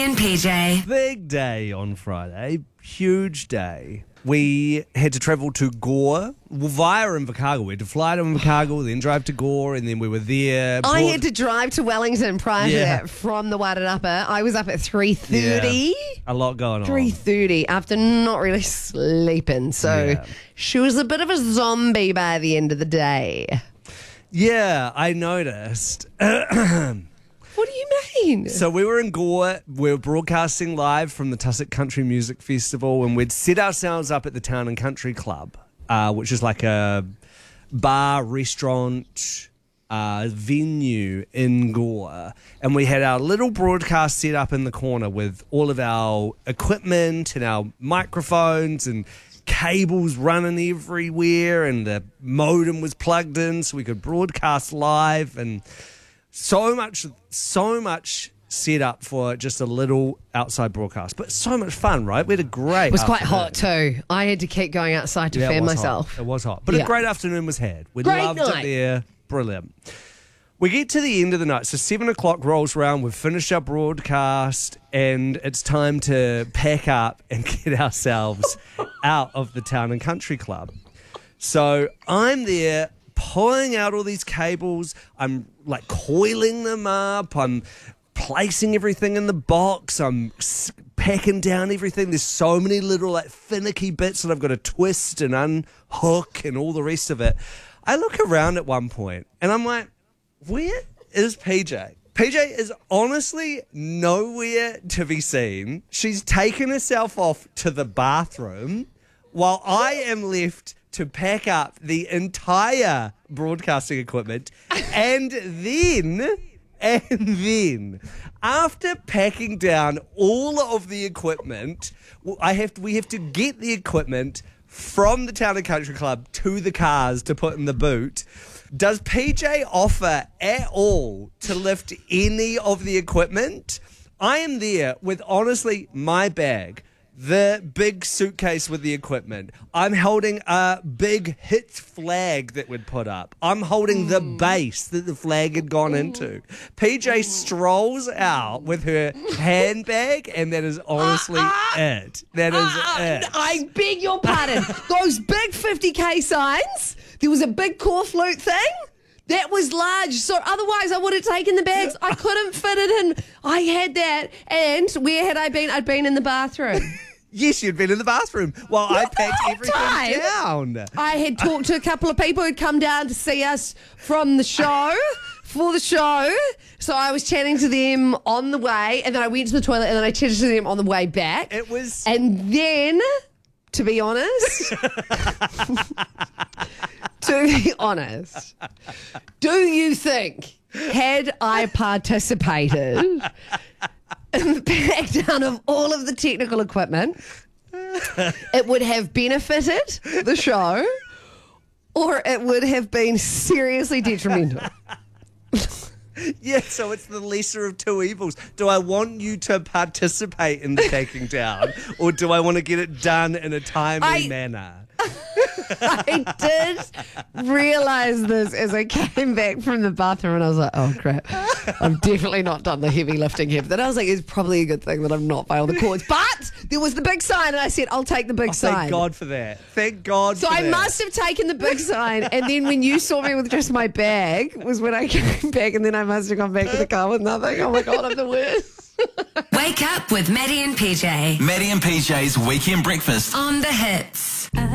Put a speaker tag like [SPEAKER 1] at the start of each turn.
[SPEAKER 1] and PJ.
[SPEAKER 2] Big day on Friday. Huge day. We had to travel to Gore via Invercargill. We had to fly to Invercargill, then drive to Gore, and then we were there.
[SPEAKER 3] I had to drive to Wellington prior to that from the Wairarapa. I was up at 3:30.
[SPEAKER 2] Yeah, a lot going on.
[SPEAKER 3] 3:30 after not really sleeping. So she was a bit of a zombie by the end of the day.
[SPEAKER 2] Yeah, I noticed.
[SPEAKER 3] What do you mean?
[SPEAKER 2] So we were in Gore. We were broadcasting live from the Tussock Country Music Festival, and we'd set ourselves up at the Town and Country Club, which is like a bar, restaurant, venue in Gore. And we had our little broadcast set up in the corner with all of our equipment and our microphones and cables running everywhere, and the modem was plugged in so we could broadcast live, and so much set up for just a little outside broadcast, but so much fun, right? We had a great
[SPEAKER 3] It was quite
[SPEAKER 2] afternoon.
[SPEAKER 3] hot too. I had to keep going outside to fan myself.
[SPEAKER 2] It was hot. But a great afternoon was had. We
[SPEAKER 3] Great
[SPEAKER 2] loved
[SPEAKER 3] night.
[SPEAKER 2] it there. Brilliant. We get to the end of the night, so 7 o'clock rolls around, we've finished our broadcast, and it's time to pack up and get ourselves out of the Town and Country Club. So I'm there pulling out all these cables, I'm like coiling them up, I'm placing everything in the box, I'm packing down everything. There's so many little like finicky bits that I've got to twist and unhook and all the rest of it. I look around at one point and I'm like, where is PJ? PJ is honestly nowhere to be seen. She's taken herself off to the bathroom while I am left to pack up the entire broadcasting equipment. And then after packing down all of the equipment, we have to get the equipment from the Town and Country Club to the cars to put in the boot. Does PJ offer at all to lift any of the equipment? I am there with, honestly, my bag, the big suitcase with the equipment. I'm holding a big hits flag that we'd put up. I'm holding the base that the flag had gone into. PJ strolls out with her handbag, and that is honestly it. That is it.
[SPEAKER 3] I beg your pardon. Those big 50k signs, there was a big core flute thing. That was large, so otherwise I would have taken the bags. I couldn't fit it in. I had that, and where had I been? I'd been in the bathroom.
[SPEAKER 2] Yes, you'd been in the bathroom while I packed everything down.
[SPEAKER 3] I had talked to a couple of people who'd come down to see us from the show, for the show. So I was chatting to them on the way, and then I went to the toilet, and then I chatted to them on the way back.
[SPEAKER 2] It was...
[SPEAKER 3] And then, to be honest... do you think, had I participated in the pack down of all of the technical equipment, it would have benefited the show, or it would have been seriously detrimental?
[SPEAKER 2] Yeah, so it's the lesser of two evils. Do I want you to participate in the taking down, or do I want to get it done in a timely manner?
[SPEAKER 3] I did realise this as I came back from the bathroom, and I was like, oh crap, I've definitely not done the heavy lifting here. But then I was like, it's probably a good thing that I'm not by all the cords. But there was the big sign, and I said, I'll take the big sign.
[SPEAKER 2] Thank God for that. Thank God
[SPEAKER 3] so
[SPEAKER 2] for that.
[SPEAKER 3] I must have taken the big sign, and then when you saw me with just my bag was when I came back, and then I must have gone back to the car with nothing. Oh my God, I'm the worst.
[SPEAKER 1] Wake up with Maddie and PJ
[SPEAKER 4] Maddie and PJ's Weekend Breakfast
[SPEAKER 1] on the Hits.